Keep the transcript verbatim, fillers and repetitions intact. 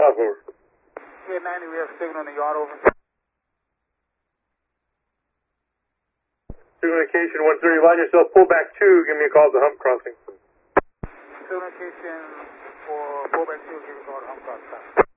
Five over. eight ninety, we have signal in the yard, over. Signal indication one thirty, line yourself, pull back two, give me a call at the hump crossing. Signal indication for pull back two, give me a call at hump crossing.